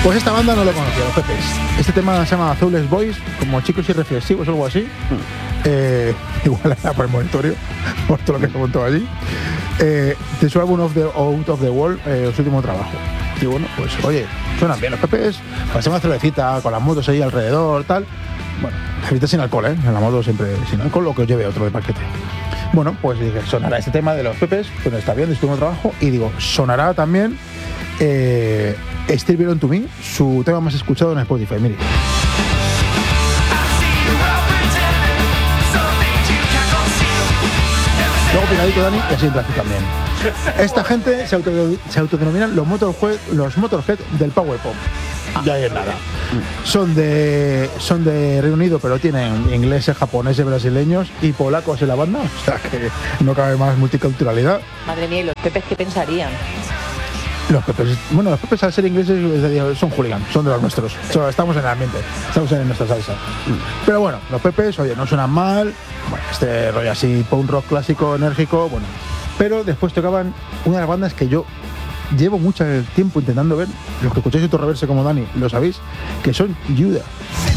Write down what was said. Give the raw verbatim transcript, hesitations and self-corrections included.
Pues esta banda no lo conocía, los Pepes. Este tema se llama Soulless Boys, como chicos irreflexivos o algo así. Mm. Eh, igual era por el monitorio, por todo lo que se montó allí. Eh, de su álbum of the, Out of the Wall, eh, su último trabajo. Y bueno, pues oye, suenan bien los Pepes, pasemos una cervecita con las motos ahí alrededor, tal. Bueno, cervecita sin alcohol, ¿eh? En la moto siempre sin alcohol, o que os lleve otro de paquete. Bueno, pues dije, sonará este tema de los Pepes, pues está bien, de su último trabajo. Y digo, sonará también eh, Still Belong to Me, su tema más escuchado en Spotify, mire. Luego pinadito Dani y así entra aquí también. Esta gente se, auto, se autodenominan los Motorhead, los Motorhead del Power Pop. Ya hay nada. Son de son de Reino Unido, pero tienen ingleses, japoneses, brasileños y polacos en la banda. O sea que no cabe más multiculturalidad. Madre mía, ¿y los Pepes qué pensarían? Los Pepes, bueno, los Pepes al ser ingleses son hooligans, son de los nuestros. O sea, estamos en el ambiente, estamos en nuestra salsa. Pero bueno, los Pepes, oye, no suenan mal. Bueno, este rollo así, punk rock clásico, enérgico, bueno. Pero después tocaban una de las bandas que yo llevo mucho tiempo intentando ver. Los que escucháis otro reverse como Dani, lo sabéis, que son Judas.